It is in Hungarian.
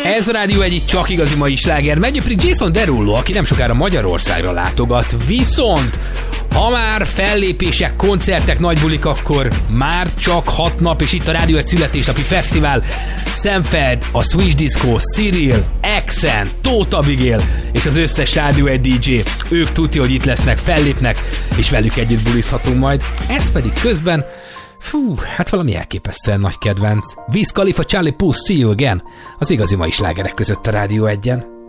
Ez a Rádió egy csak igazi mai sláger. Megy pedig Jason Derulo, aki nem sokára Magyarországra látogat. Viszont ha már fellépések, koncertek, nagy bulik, akkor már csak 6 nap, és itt a Rádió egy születésnapi fesztivál. Szemfeld, a Switch Disco, Cyril, Exen, Tóth Abigail és az összes Rádió egy DJ. Ők tudja, hogy itt lesznek, fellépnek, és velük együtt bulizhatunk majd. Ez pedig közben, hát valami elképesztően nagy kedvenc. Wiz Khalifa, Charlie Puth, See You Again, az igazi mai slágerek között a Rádió 1-en.